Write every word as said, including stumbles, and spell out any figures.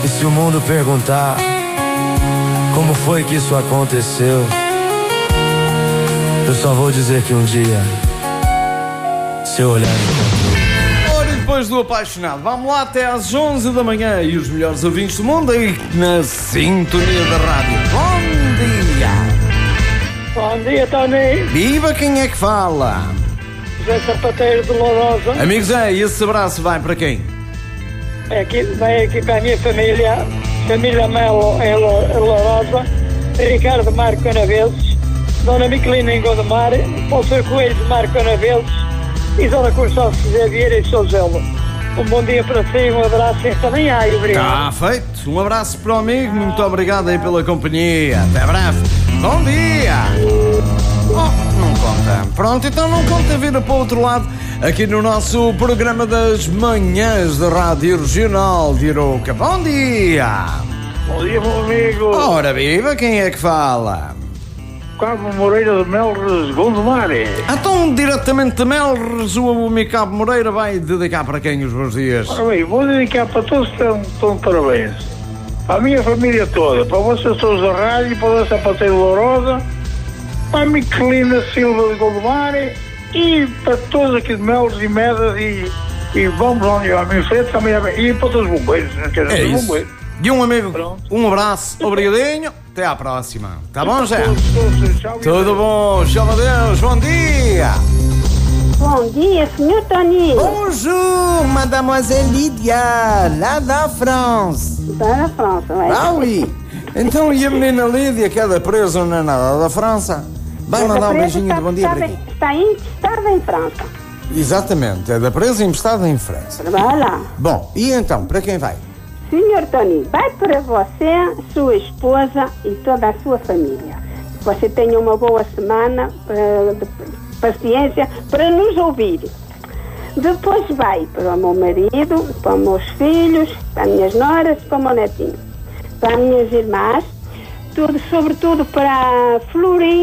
E se o mundo perguntar como foi que isso aconteceu, eu só vou dizer que um dia seu olhar encontrou. Ora, depois do apaixonado, vamos lá até às onze da manhã e os melhores ouvintes do mundo aí na sintonia da rádio. Bom dia! Bom dia, Tony. Viva, quem é que fala? José Sapateiro de Lourosa. Amigo Zé, e esse abraço vai para quem? É aqui, vem aqui para a minha família, família Melo em Lourosa, Ricardo Marco Canaveses, Dona Miquelina em Gondomar, Paulo Coelho de Marco Canaveses e Dona Constância José Vieira e Souzelo. Um bom dia para si, um abraço e esta manhã. Obrigado. Está feito. Um abraço para o amigo, muito obrigado aí pela companhia. Até breve. Bom dia. Oh, não conta. Pronto, então não conta vir para o outro lado aqui no nosso programa das manhãs da Rádio Regional de Arouca. Bom dia. Bom dia, meu amigo. Ora viva, quem é que fala? Cabo Moreira de Melres, Gondomar. Então, diretamente de Melres, o amigo Cabo Moreira vai dedicar para quem os bons dias? Ora bem, vou dedicar para todos que estão, estão de parabéns. Para a minha família toda, para vocês todos da rádio, para o Sapateiro Lourosa, para a Miquelina Silva de Gondomar e para todos aqui de Melres e Medas e, e vamos lá à minha frente também, e para todos os bombeiros, não quero dizer bombeiros. E um amigo, Pronto. um abraço, obrigadinho, até à próxima. Tá bom, Zé? Todos, todos, tchau, Tudo bom, chama Deus, bom dia. Bom dia, senhor Tony. Bonjour, mademoiselle Lydia, lá da France. Está na França, não é? Ah, oui. Então, e a menina Lídia, que é da presa, não é nada da França, vai mandar um beijinho está, de bom dia está, para aqui. está emprestada em França. Exatamente, é da presa emprestada em França. Vai lá. Bom, e então, para quem vai? Senhor Tony, vai para você, sua esposa e toda a sua família. Que você tenha uma boa semana, uh, de paciência, para nos ouvir. Depois vai para o meu marido, para os meus filhos, para as minhas noras, para o meu netinho, para as minhas irmãs, tudo, sobretudo para a Florim,